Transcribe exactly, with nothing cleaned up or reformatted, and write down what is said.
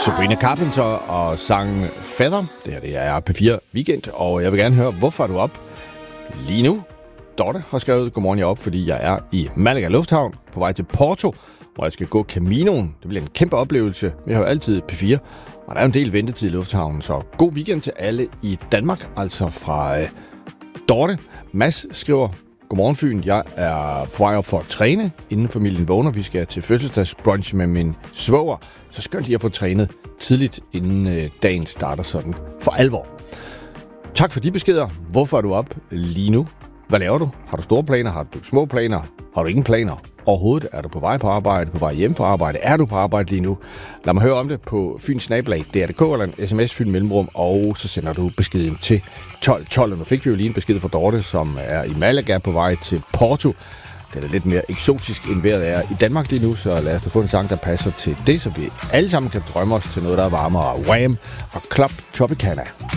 Sabrina Carpenter og sang Feather. Det her det er P fire Weekend, og jeg vil gerne høre, hvorfor er du op lige nu? Dorte har skrevet, godmorgen, jeg er op, fordi jeg er i Malaga Lufthavn på vej til Porto, hvor jeg skal gå Caminoen. Det bliver en kæmpe oplevelse. Vi har jo altid P fire, og der er en del ventetid i lufthavnen, så god weekend til alle i Danmark, altså fra øh, Dorte. Mads skriver, godmorgen Fyn, jeg er på vej op for at træne, inden familien vågner. Vi skal til fødselsdagsbrunch med min svoger, så skønt lige at få trænet tidligt, inden øh, dagen starter sådan for alvor. Tak for de beskeder. Hvorfor er du op lige nu? Hvad laver du? Har du store planer? Har du små planer? Har du ingen planer overhovedet? Er du på vej på arbejde? På vej hjem fra arbejde? Er du på arbejde lige nu? Lad mig høre om det på Fyns Snabel-a D R punktum D K eller en sms Fyn Mellemrum, og så sender du beskeden til tolv tolv. Og nu fik vi jo lige en besked fra Dorte, som er i Malaga på vej til Porto. Det er lidt mere eksotisk, end vejret er i Danmark lige nu, så lad os da få en sang, der passer til det, så vi alle sammen kan drømme os til noget, der er varmere. Wham! Og Club Tropicana.